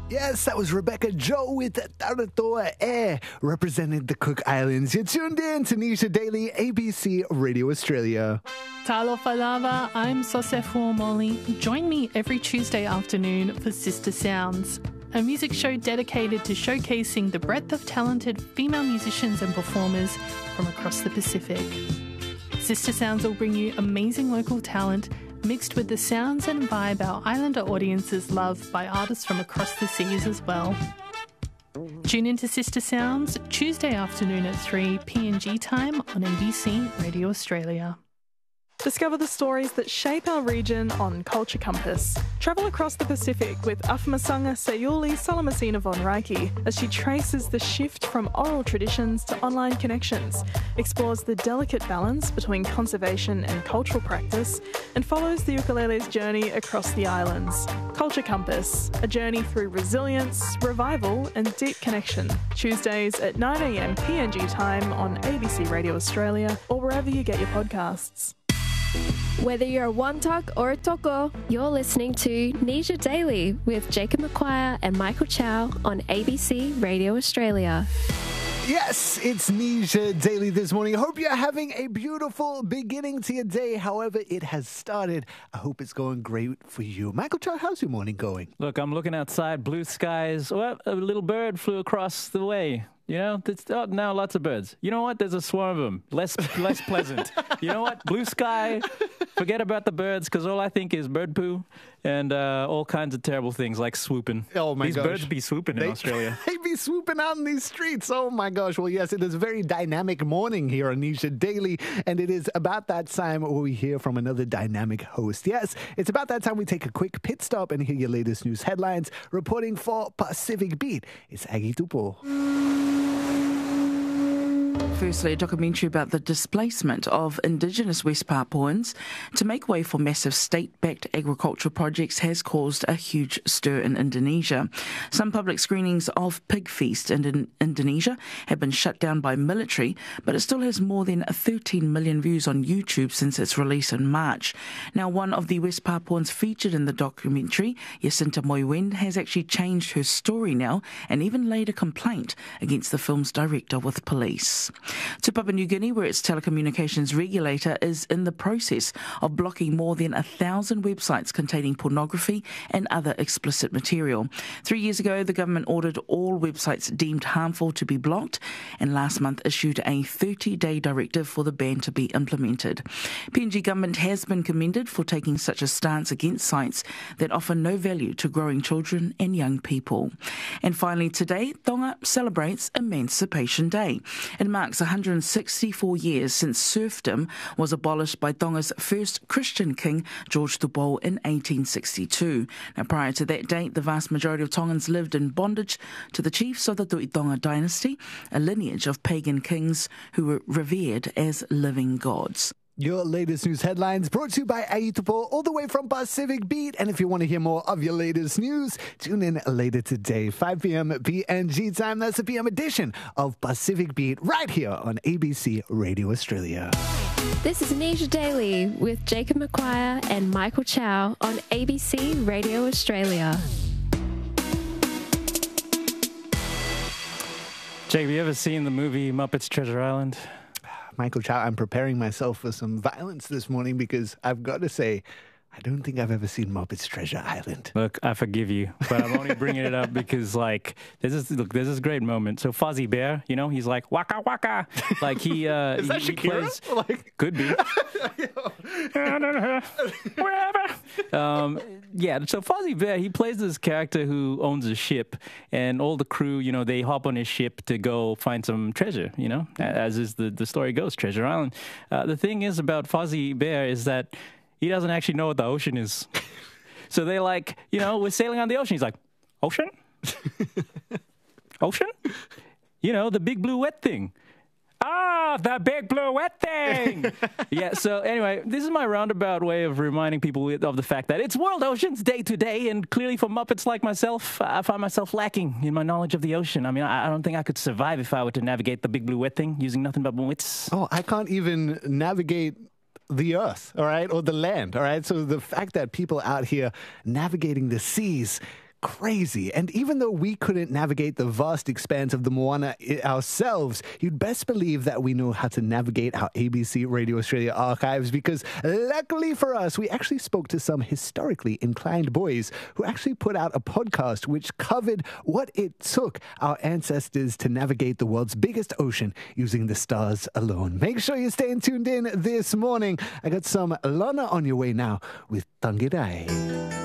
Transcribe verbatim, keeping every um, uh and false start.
Yes, that was Rebecca Joe with Taratoa Air, representing the Cook Islands. You're tuned in to Nisha Daily, A B C Radio Australia. Talofa lava, I'm Sosefo Molly. Join me every Tuesday afternoon for Sister Sounds, a music show dedicated to showcasing the breadth of talented female musicians and performers from across the Pacific. Sister Sounds will bring you amazing local talent mixed with the sounds and vibe our Islander audiences love by artists from across the seas as well. Tune into Sister Sounds Tuesday afternoon at three P N G time on A B C Radio Australia. Discover the stories that shape our region on Culture Compass. Travel across the Pacific with Afamasanga Sayuli Salamasina von Reiki as she traces the shift from oral traditions to online connections, explores the delicate balance between conservation and cultural practice, and follows the ukulele's journey across the islands. Culture Compass, a journey through resilience, revival and deep connection. Tuesdays at nine a m P N G time on A B C Radio Australia or wherever you get your podcasts. Whether you're a Wantok or a Toko, you're listening to Nisha Daily with Jacob McQuire and Michael Chow on A B C Radio Australia. Yes, it's Nisha Daily this morning. I hope you're having a beautiful beginning to your day. However, it has started. I hope it's going great for you. Michael Chow, how's your morning going? Look, I'm looking outside, blue skies. Well, a little bird flew across the way. You know, it's, oh, now lots of birds. You know what? There's a swarm of them. Less less pleasant. You know what? Blue sky. Forget about the birds, because all I think is bird poo and uh, all kinds of terrible things like swooping. Oh, my these gosh. These birds be swooping they, in Australia. They be swooping out in these streets. Oh, my gosh. Well, yes, it is a very dynamic morning here on Nisha Daily, and it is about that time where we hear from another dynamic host. Yes, it's about that time we take a quick pit stop and hear your latest news headlines. Reporting for Pacific Beat, it's Aggie Tupo. Firstly, a documentary about the displacement of Indigenous West Papuans to make way for massive state-backed agricultural projects has caused a huge stir in Indonesia. Some public screenings of Pig Feast in, in Indonesia have been shut down by military, but it still has more than thirteen million views on YouTube since its release in March. Now, one of the West Papuans featured in the documentary, Jacinta Moiwen, has actually changed her story now and even laid a complaint against the film's director with police. To Papua New Guinea, where its telecommunications regulator is in the process of blocking more than a thousand websites containing pornography and other explicit material. Three years ago, the government ordered all websites deemed harmful to be blocked and last month issued a thirty-day directive for the ban to be implemented. P N G government has been commended for taking such a stance against sites that offer no value to growing children and young people. And finally, today, Tonga celebrates Emancipation Day. It marks one hundred sixty-four years since serfdom was abolished by Tonga's first Christian king, George Tupou, in eighteen sixty-two. Now, prior to that date, the vast majority of Tongans lived in bondage to the chiefs of the Tuitonga dynasty, a lineage of pagan kings who were revered as living gods. Your latest news headlines brought to you by Aitupo, all the way from Pacific Beat. And if you want to hear more of your latest news, tune in later today, five p m P N G time. That's the P M edition of Pacific Beat right here on A B C Radio Australia. This is Nisha Daily with Jacob McQuire and Michael Chow on A B C Radio Australia. Jake, have you ever seen the movie Muppets Treasure Island? Michael Chow, I'm preparing myself for some violence this morning because I've got to say, I don't think I've ever seen Muppets Treasure Island. Look, I forgive you, but I'm only bringing it up because, like, there's this, look, there's this great moment. So Fozzie Bear, you know, he's like, waka waka. Like, he, uh, Is that he, he Shakira? plays, Like... could be. Wherever. Um, yeah, so Fozzie Bear, he plays this character who owns a ship, and all the crew, you know, they hop on his ship to go find some treasure, you know, as is the, the story goes, Treasure Island. Uh, the thing is about Fozzie Bear is that he doesn't actually know what the ocean is. So they're like, you know, we're sailing on the ocean. He's like, ocean? Ocean? You know, the big blue wet thing. Ah, the big blue wet thing. Yeah, so anyway, this is my roundabout way of reminding people of the fact that it's World Oceans Day today, and clearly for Muppets like myself, I find myself lacking in my knowledge of the ocean. I mean, I don't think I could survive if I were to navigate the big blue wet thing using nothing but my wits. Oh, I can't even navigate the earth, all right, or the land, all right? So the fact that people out here navigating the seas crazy. And even though we couldn't navigate the vast expanse of the Moana ourselves, you'd best believe that we know how to navigate our A B C Radio Australia archives, because luckily for us, we actually spoke to some historically inclined boys who actually put out a podcast which covered what it took our ancestors to navigate the world's biggest ocean using the stars alone. Make sure you're staying tuned in this morning. I got some Lana on your way now with Tangirai.